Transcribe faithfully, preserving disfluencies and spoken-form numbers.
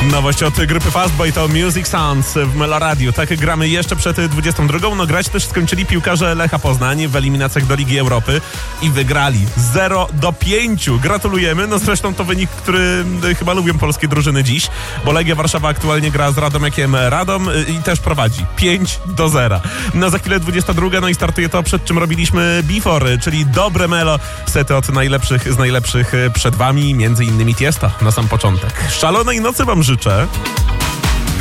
Nowość od grupy Fastboy to Music Sounds w Meloradiu. Tak gramy jeszcze przed dwudziestą drugą. No grać też skończyli piłkarze Lecha Poznań w eliminacjach do Ligi Europy i wygrali zero do pięciu. Gratulujemy. No zresztą to wynik, który chyba lubią polskie drużyny dziś, bo Legia Warszawa aktualnie gra z Radomiakiem Radom i też prowadzi pięć do zera. No za chwilę dwudziesta druga, no i startuje to, przed czym robiliśmy Before, czyli dobre melo, sety od najlepszych z najlepszych przed wami, między innymi Tiesto na sam początek. Szalonej nocy wam życzę.